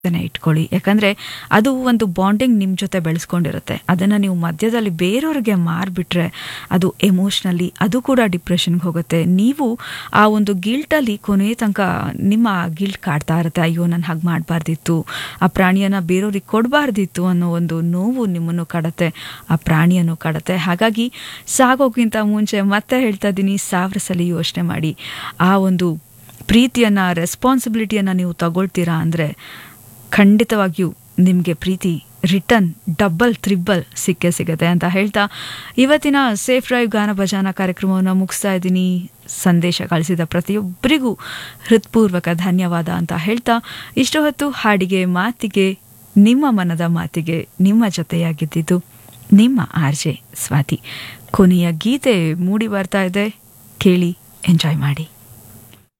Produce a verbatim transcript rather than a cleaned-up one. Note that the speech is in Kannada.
ಇಟ್ಕೊಳ್ಳಿ. ಯಾಕಂದರೆ ಅದು ಒಂದು ಬಾಂಡಿಂಗ್ ನಿಮ್ಮ ಜೊತೆ ಬೆಳೆಸ್ಕೊಂಡಿರುತ್ತೆ. ಅದನ್ನು ನೀವು ಮಧ್ಯದಲ್ಲಿ ಬೇರೆಯವ್ರಿಗೆ ಮಾರಿಬಿಟ್ರೆ ಅದು ಎಮೋಷ್ನಲಿ ಅದು ಕೂಡ ಡಿಪ್ರೆಷನ್ಗೆ ಹೋಗುತ್ತೆ. ನೀವು ಆ ಒಂದು ಗಿಲ್ಟಲ್ಲಿ ಕೊನೆಯ ತನಕ ನಿಮ್ಮ ಆ ಗಿಲ್ಟ್ ಕಾಡ್ತಾ ಇರುತ್ತೆ. ಅಯ್ಯೋ ನಾನು ಹಾಗೆ ಮಾಡಬಾರ್ದಿತ್ತು, ಆ ಪ್ರಾಣಿಯನ್ನು ಬೇರೆಯವ್ರಿಗೆ ಕೊಡಬಾರ್ದಿತ್ತು ಅನ್ನೋ ಒಂದು ನೋವು ನಿಮ್ಮನ್ನು ಕಾಡುತ್ತೆ, ಆ ಪ್ರಾಣಿಯನ್ನು ಕಾಡುತ್ತೆ. ಹಾಗಾಗಿ ಸಾಗೋಕ್ಕಿಂತ ಮುಂಚೆ ಮತ್ತೆ ಹೇಳ್ತಾ ಇದ್ದೀನಿ, ಸಾವಿರ ಸಲ ಯೋಚನೆ ಮಾಡಿ. ಆ ಒಂದು ಪ್ರೀತಿಯನ್ನು, ರೆಸ್ಪಾನ್ಸಿಬಿಲಿಟಿಯನ್ನು ನೀವು ತಗೊಳ್ತೀರಾ ಅಂದರೆ ಖಂಡಿತವಾಗಿಯೂ ನಿಮಗೆ ಪ್ರೀತಿ ರಿಟರ್ನ್ ಡಬಲ್ ತ್ರಿಬಲ್ ಸಿಕ್ಕೇ ಸಿಗುತ್ತೆ ಅಂತ ಹೇಳ್ತಾ ಇವತ್ತಿನ ಸೇಫ್ ಡ್ರೈವ್ ಗಾನ ಭಜಾನ ಕಾರ್ಯಕ್ರಮವನ್ನು ಮುಗಿಸ್ತಾ ಇದ್ದೀನಿ. ಸಂದೇಶ ಕಳಿಸಿದ ಪ್ರತಿಯೊಬ್ಬರಿಗೂ ಹೃತ್ಪೂರ್ವಕ ಧನ್ಯವಾದ ಅಂತ ಹೇಳ್ತಾ ಇಷ್ಟು ಹೊತ್ತು ಹಾಡಿಗೆ ಮಾತಿಗೆ ನಿಮ್ಮ ಮನದ ಮಾತಿಗೆ ನಿಮ್ಮ ಜೊತೆಯಾಗಿದ್ದಿದ್ದು ನಿಮ್ಮ ಆರ್ ಜೆ ಸ್ವಾತಿ. ಕೊನೆಯ ಗೀತೆ ಮೂಡಿ ಬರ್ತಾ ಇದೆ, ಕೇಳಿ ಎಂಜಾಯ್ ಮಾಡಿ.